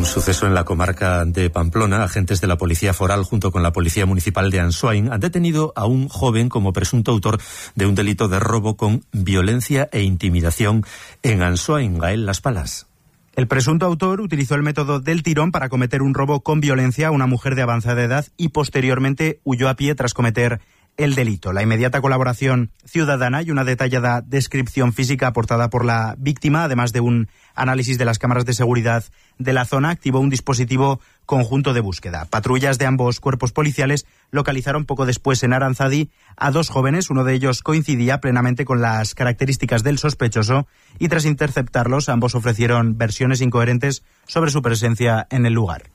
Un suceso en la comarca de Pamplona. Agentes de la Policía Foral junto con la Policía Municipal de Ansoain han detenido a un joven como presunto autor de un delito de robo con violencia e intimidación en Ansoain, Gael Las Palas. El presunto autor utilizó el método del tirón para cometer un robo con violencia a una mujer de avanzada edad y posteriormente huyó a pie tras cometer el delito. La inmediata colaboración ciudadana y una detallada descripción física aportada por la víctima, además de un análisis de las cámaras de seguridad de la zona, activó un dispositivo conjunto de búsqueda. Patrullas de ambos cuerpos policiales localizaron poco después en Aranzadi a dos jóvenes. Uno de ellos coincidía plenamente con las características del sospechoso y tras interceptarlos ambos ofrecieron versiones incoherentes sobre su presencia en el lugar.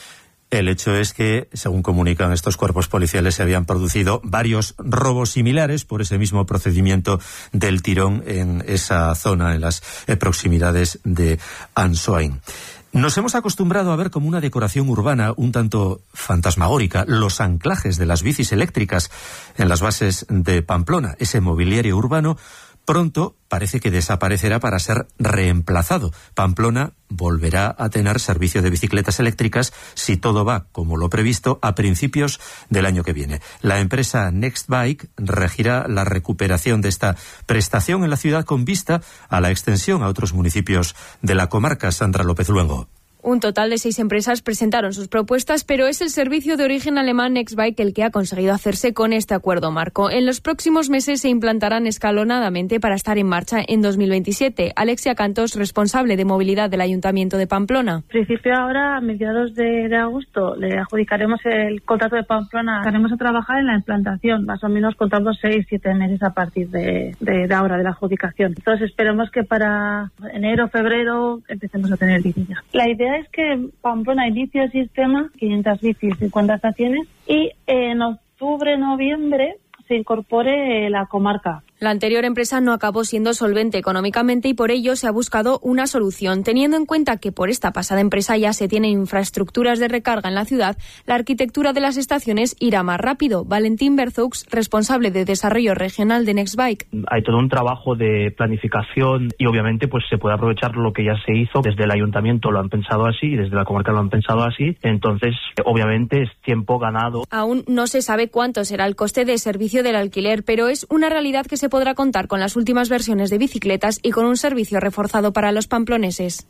El hecho es que, según comunican estos cuerpos policiales, se habían producido varios robos similares por ese mismo procedimiento del tirón en esa zona, en las proximidades de Ansoain. Nos hemos acostumbrado a ver como una decoración urbana un tanto fantasmagórica los anclajes de las bicis eléctricas en las bases de Pamplona. Ese mobiliario urbano pronto parece que desaparecerá para ser reemplazado. Pamplona volverá a tener servicio de bicicletas eléctricas, si todo va como lo previsto, a principios del año que viene. La empresa Nextbike regirá la recuperación de esta prestación en la ciudad con vista a la extensión a otros municipios de la comarca. Sandra López Luengo. Un total de 6 empresas presentaron sus propuestas, pero es el servicio de origen alemán Nextbike el que ha conseguido hacerse con este acuerdo marco. En los próximos meses se implantarán escalonadamente para estar en marcha en 2027. Alexia Cantos, responsable de movilidad del Ayuntamiento de Pamplona. En principio ahora, a mediados de agosto, le adjudicaremos el contrato de Pamplona. Empezaremos a trabajar en la implantación, más o menos contando 6-7 meses a partir de ahora, de la adjudicación. Entonces esperemos que para enero, febrero, empecemos a tener bicis ya. La idea es que Pamplona inicie el sistema, 500 bicis, 50 estaciones, y en octubre, noviembre se incorpore la comarca. La anterior empresa no acabó siendo solvente económicamente y por ello se ha buscado una solución. Teniendo en cuenta que por esta pasada empresa ya se tienen infraestructuras de recarga en la ciudad, la arquitectura de las estaciones irá más rápido. Valentín Berzux, responsable de desarrollo regional de Nextbike. Hay todo un trabajo de planificación y obviamente pues se puede aprovechar lo que ya se hizo. Desde el ayuntamiento lo han pensado así y desde la comarca lo han pensado así. Entonces, obviamente es tiempo ganado. Aún no se sabe cuánto será el coste de servicio del alquiler, pero es una realidad que se podrá contar con las últimas versiones de bicicletas y con un servicio reforzado para los pamploneses.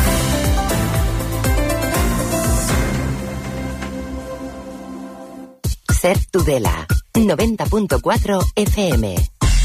Ser Tudela, 90.4 FM.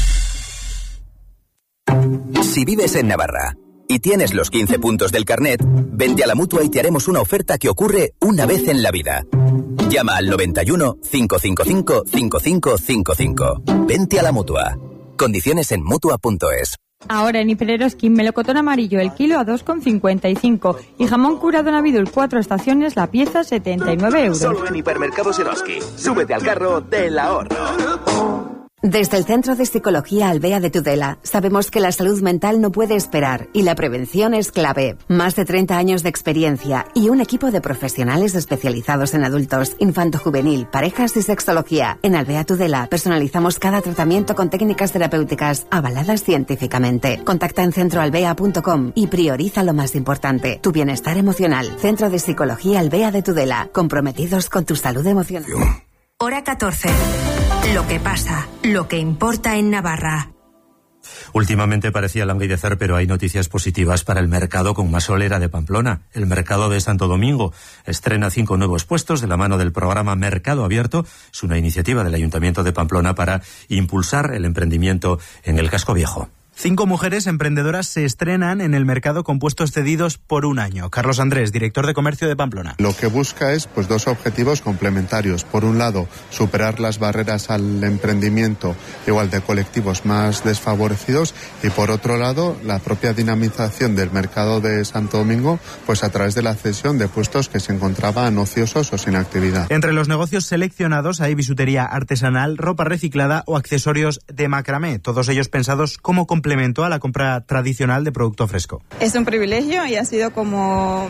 Si vives en Navarra y tienes los 15 puntos del carnet, vente a la Mutua y te haremos una oferta que ocurre una vez en la vida. Llama al 91 555 5555. Vente a la Mutua. Condiciones en Mutua.es. Ahora en Hipereroskin, melocotón amarillo el kilo a 2,55 y jamón curado Navidul 4 estaciones la pieza 79 euros. Solo en Hipermercados Eroski. Súbete al carro del ahorro. Desde el Centro de Psicología Albea de Tudela sabemos que la salud mental no puede esperar y la prevención es clave. Más de 30 años de experiencia y un equipo de profesionales especializados en adultos, infanto-juvenil, parejas y sexología. En Albea Tudela personalizamos cada tratamiento con técnicas terapéuticas avaladas científicamente. Contacta en centroalbea.com y prioriza lo más importante, tu bienestar emocional. Centro de Psicología Albea de Tudela, comprometidos con tu salud emocional. Hora 14. Lo que pasa, lo que importa en Navarra. Últimamente parecía languidecer, pero hay noticias positivas para el mercado con más solera de Pamplona. El mercado de Santo Domingo estrena 5 nuevos puestos de la mano del programa Mercado Abierto. Es una iniciativa del Ayuntamiento de Pamplona para impulsar el emprendimiento en el casco viejo. 5 mujeres emprendedoras se estrenan en el mercado con puestos cedidos por un año. Carlos Andrés, director de comercio de Pamplona. Lo que busca es dos objetivos complementarios. Por un lado, superar las barreras al emprendimiento igual de colectivos más desfavorecidos y por otro lado, la propia dinamización del mercado de Santo Domingo a través de la cesión de puestos que se encontraban ociosos o sin actividad. Entre los negocios seleccionados hay bisutería artesanal, ropa reciclada o accesorios de macramé, todos ellos pensados como complemento a la compra tradicional de producto fresco. Es un privilegio y ha sido como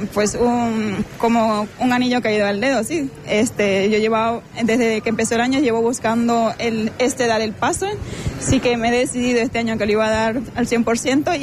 un anillo caído al dedo, sí. Yo llevaba, desde que empezó el año, llevo buscando dar el paso, sí que me he decidido este año que lo iba a dar al 100%